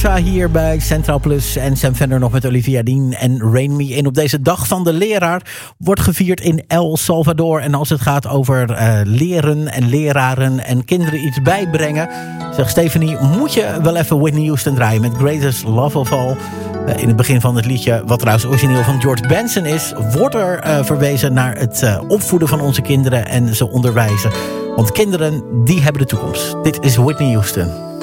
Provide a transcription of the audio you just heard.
Marta hier bij Centraal Plus. En Sam Fender nog met Olivia Dean en Rain Me In. Op deze dag van de leraar wordt gevierd in El Salvador. En als het gaat over leren en leraren en kinderen iets bijbrengen, zegt Stephanie, moet je wel even Whitney Houston draaien met Greatest Love of All. In het begin van het liedje, wat trouwens origineel van George Benson is, wordt er verwezen naar het opvoeden van onze kinderen en ze onderwijzen. Want kinderen, die hebben de toekomst. Dit is Whitney Houston.